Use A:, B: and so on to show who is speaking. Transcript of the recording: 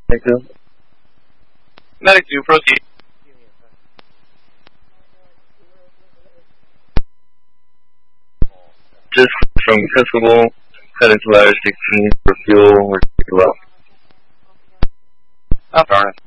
A: Thank you.
B: Medic 2, proceed.
A: Just from Principal, heading to ladder 16 for fuel, we're left.
B: Oh, darn it.